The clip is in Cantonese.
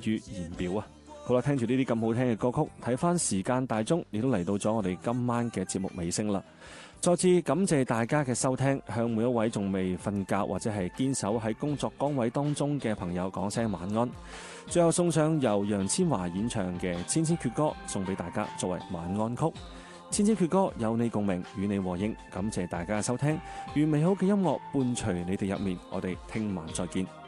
於言表啊！好啦，聽住呢啲咁好聽嘅歌曲，睇翻時間大鐘，亦都嚟到咗我哋今晚嘅節目尾聲啦。再次感謝大家嘅收聽，向每一位仲未瞓覺或者係堅守喺工作崗位當中嘅朋友講聲晚安。最後送上由楊千嬅演唱嘅《千千闕歌》送俾大家作為晚安曲。千千闕歌有你共鳴，與你和應。感謝大家嘅收聽，願美好嘅音樂伴隨你哋入面。我哋聽晚再見。